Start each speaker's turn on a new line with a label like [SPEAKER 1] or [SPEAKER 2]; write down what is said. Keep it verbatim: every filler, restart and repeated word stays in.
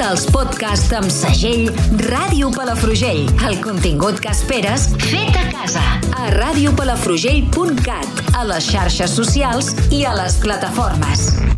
[SPEAKER 1] Escolta els podcasts amb segell Ràdio Palafrugell. El contingut que esperes, fet a casa. A radiopalafrugell punt cat, a les xarxes socials i a les plataformes.